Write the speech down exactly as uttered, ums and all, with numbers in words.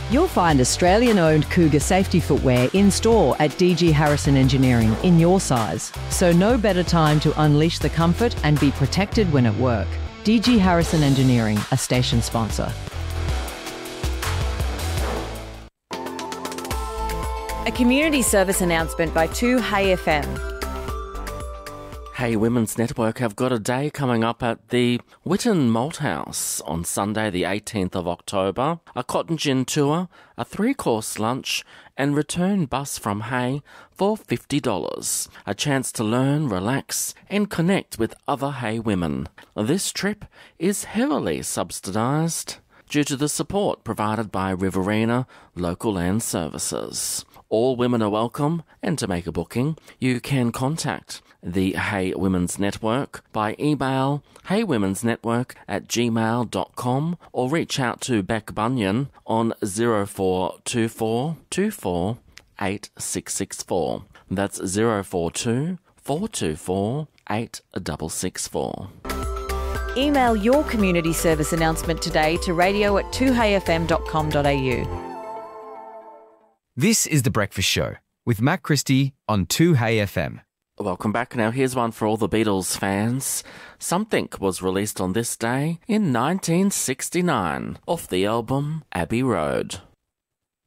You'll find Australian-owned Cougar safety footwear in-store at D G Harrison Engineering in your size. So no better time to unleash the comfort and be protected when at work. D G Harrison Engineering, a station sponsor. A community service announcement by two Hey F M. Hey Women's Network have got a day coming up at the Whitton Malthouse on Sunday the eighteenth of October, a cotton gin tour, a three-course lunch and return bus from Hey for fifty dollars. A chance to learn, relax and connect with other Hey women. This trip is heavily subsidised due to the support provided by Riverina Local Land Services. All women are welcome, and to make a booking, you can contact the Hey Women's Network by email heywomensnetwork at gmail dot com or reach out to Beck Bunyan on zero four two four two four eight six six four. That's zero four two four two four eight six six four. Email your community service announcement today to radio at two hey f m dot com dot a u. This is The Breakfast Show with Matt Christie on two Hey F M. Welcome back. Now here's one for all the Beatles fans. Something was released on this day in nineteen sixty-nine off the album Abbey Road.